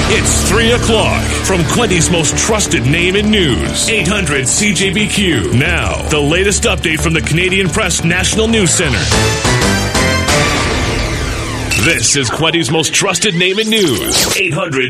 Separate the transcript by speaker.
Speaker 1: It's 3 o'clock from Quinty's most trusted name in news. 800 CJBQ. Now, the latest update from the Canadian Press National News Center. This is Quinty's most trusted name in news. 800